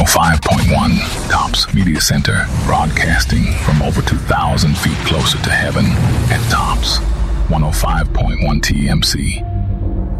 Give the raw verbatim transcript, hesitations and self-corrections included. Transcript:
oh five point one Tops Media Center, broadcasting from over two thousand feet closer to heaven at Tops one oh five point one T M C.